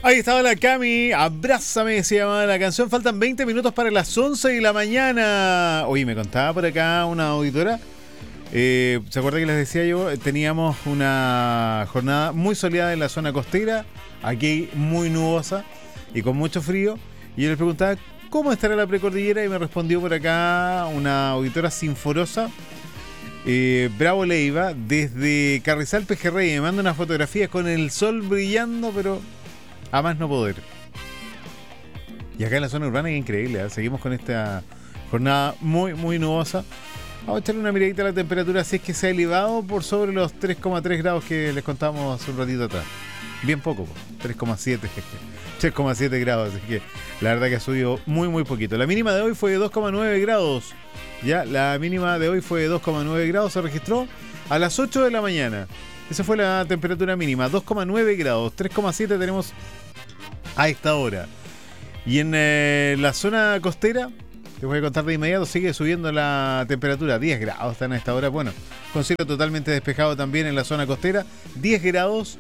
Ahí estaba la Cami, Abrázame se llamaba la canción. Faltan 20 minutos para las 11 de la mañana. Oye, me contaba por acá una auditora. ¿Se acuerda que les decía yo? Teníamos una jornada muy soleada en la zona costera, aquí muy nubosa y con mucho frío. Y yo les preguntaba, ¿cómo estará la precordillera? Y me respondió por acá una auditora sinforosa, Bravo Leiva, desde Carrizal Pejerrey. Me manda unas fotografías con el sol brillando, pero a más no poder. Y acá en la zona urbana es increíble, ¿eh? Seguimos con esta jornada muy, muy nubosa. Vamos a echarle una miradita a la temperatura, si es que se ha elevado por sobre los 3,3 grados que les contábamos hace un ratito atrás. Bien poco, 3,7 grados, así que la verdad que ha subido muy, muy poquito. La mínima de hoy fue de 2,9 grados. Ya, la mínima de hoy fue de 2,9 grados, se registró a las 8 de la mañana. Esa fue la temperatura mínima, 2,9 grados, 3,7 tenemos a esta hora. Y en la zona costera, te voy a contar de inmediato, sigue subiendo la temperatura, 10 grados están a esta hora. Bueno, con cielo totalmente despejado también en la zona costera, 10 grados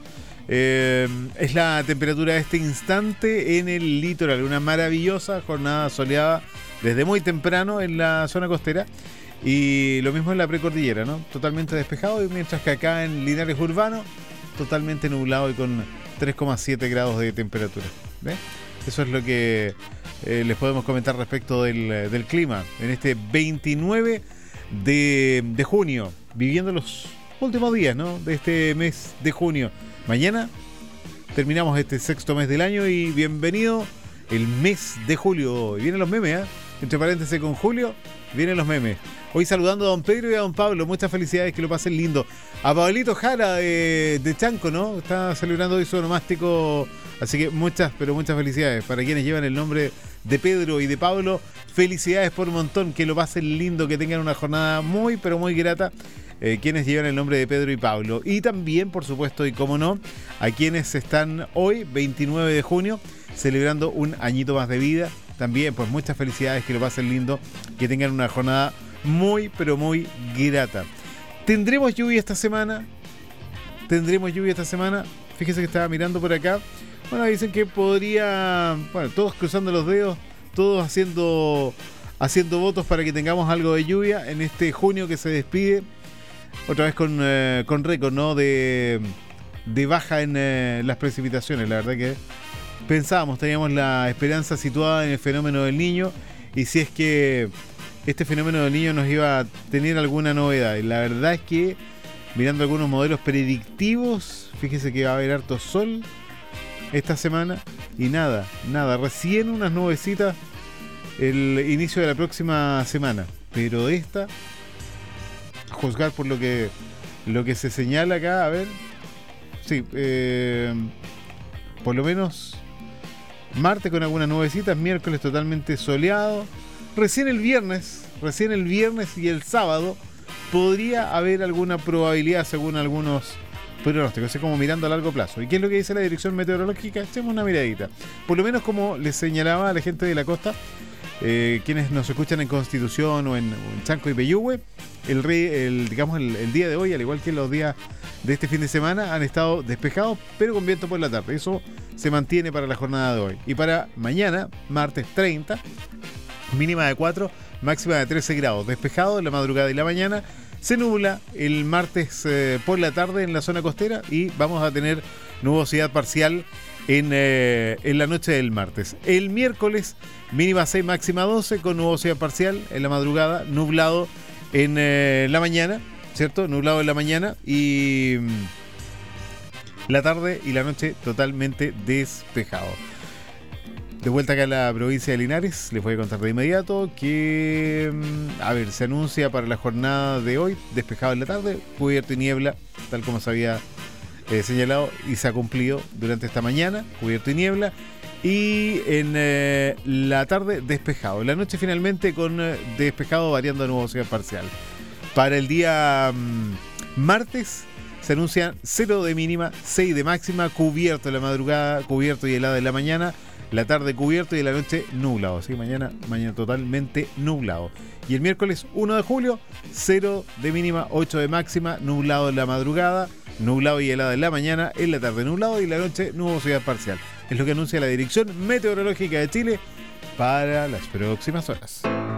es la temperatura de este instante en el litoral. Una maravillosa jornada soleada desde muy temprano en la zona costera. Y lo mismo en la precordillera, ¿no? Totalmente despejado, y mientras que acá en Linares Urbano, totalmente nublado y con 3,7 grados de temperatura. ¿Ves? Eso es lo que les podemos comentar respecto del clima en este 29 de junio, viviendo los últimos días, ¿no?, de este mes de junio. Mañana terminamos este sexto mes del año y bienvenido el mes de julio. Y vienen los memes, ¿eh? Entre paréntesis con julio, vienen los memes. Hoy saludando a don Pedro y a don Pablo. Muchas felicidades, que lo pasen lindo. A Pablito Jara de Chanco, ¿no? Está celebrando hoy su onomástico. Así que muchas, pero muchas felicidades. Para quienes llevan el nombre de Pedro y de Pablo, felicidades por un montón. Que lo pasen lindo, que tengan una jornada muy, pero muy grata. Quienes llevan el nombre de Pedro y Pablo. Y también, por supuesto, y como no, a quienes están hoy, 29 de junio, celebrando un añito más de vida. También, pues muchas felicidades, que lo pasen lindo, que tengan una jornada muy, pero muy grata. ¿Tendremos lluvia esta semana? Fíjese que estaba mirando por acá. Bueno, dicen que podría... Bueno, todos cruzando los dedos, todos haciendo votos para que tengamos algo de lluvia en este junio que se despide. Otra vez con récord, ¿no?, de baja en las precipitaciones. La verdad que teníamos la esperanza situada en el fenómeno del Niño, y si es que este fenómeno del Niño nos iba a tener alguna novedad. Y la verdad es que, mirando algunos modelos predictivos, fíjese que va a haber harto sol esta semana y nada, recién unas nubecitas el inicio de la próxima semana, pero esta, a juzgar por lo que se señala acá, a ver, sí, por lo menos martes con algunas nubecitas, miércoles totalmente soleado. Recién el viernes y el sábado podría haber alguna probabilidad según algunos pronósticos, así como mirando a largo plazo. ¿Y qué es lo que dice la dirección meteorológica? Echemos una miradita. Por lo menos, como les señalaba a la gente de la costa, quienes nos escuchan en Constitución o en Chanco y Peyúgue, el día de hoy, al igual que los días de este fin de semana, han estado despejados, pero con viento por la tarde. Eso se mantiene para la jornada de hoy. Y para mañana, martes 30, mínima de 4, máxima de 13 grados. Despejado en la madrugada y la mañana. Se nubla el martes por la tarde en la zona costera, y vamos a tener nubosidad parcial en la noche del martes. El miércoles, mínima 6, máxima 12, con nubosidad parcial en la madrugada, nublado en la mañana, ¿cierto? Nublado en la mañana, y la tarde y la noche totalmente despejado. De vuelta acá a la provincia de Linares, les voy a contar de inmediato que, se anuncia para la jornada de hoy, despejado en la tarde, cubierto y niebla, tal como se había señalado y se ha cumplido durante esta mañana, cubierto y niebla, y en la tarde despejado. La noche finalmente con despejado variando a nubosidad parcial. Para el día martes se anuncian 0 de mínima, 6 de máxima, cubierto en la madrugada, cubierto y helada en la mañana. la tarde cubierto y la noche nublado. Así que mañana totalmente nublado. Y el miércoles 1 de julio, 0 de mínima, 8 de máxima, nublado en la madrugada, nublado y helado en la mañana, en la tarde nublado y en la noche nubosidad parcial. Es lo que anuncia la Dirección Meteorológica de Chile para las próximas horas.